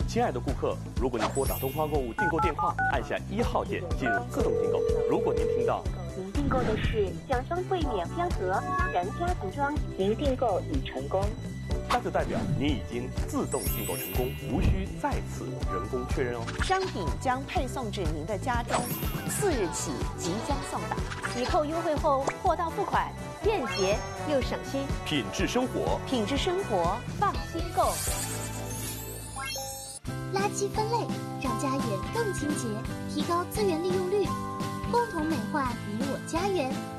亲爱的顾客，如果您拨打东方购物订购电话，按下1号键进入自动订购。如果您听到您订购的是奖双柜免香盒、咱家服装，您订购已成功。 那就代表您已经自动订购成功，无需再次人工确认哦。 商品将配送至您的家中，4日起即将送达。 抵扣优惠后，货到付款，便捷又省心。 品质生活， 品质生活，放心购。 垃圾分类，让家园更清洁，提高资源利用率，共同美化你我家园。